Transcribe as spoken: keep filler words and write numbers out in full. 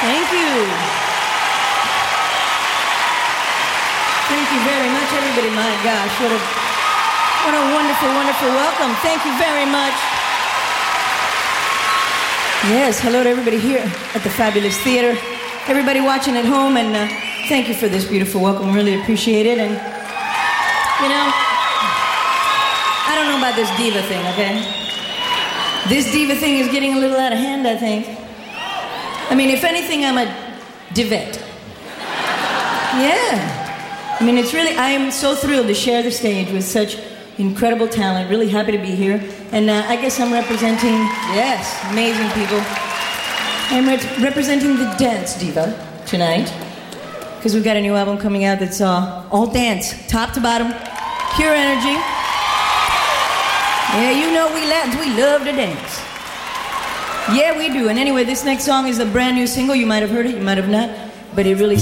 Thank you. Thank you very much, everybody. My gosh, what a, what a wonderful, wonderful welcome. Thank you very much. Yes, hello to everybody here at the Fabulous Theater. Everybody watching at home, and uh, thank you for this beautiful welcome. Really appreciate it. And, you know, I don't know about this diva thing, okay? This diva thing is getting a little out of hand, I think. I mean, if anything, I'm a divette. Yeah. I mean, it's really, I am so thrilled to share the stage with such incredible talent. Really happy to be here. And uh, I guess I'm representing, yes, amazing people. I'm re- representing the dance diva tonight. Because we've got a new album coming out that's uh, all dance, top to bottom, pure energy. Yeah, you know we Latins, we love to dance. Yeah, we do. And anyway, this next song is a brand new single. You might have heard it, you might have not. But it really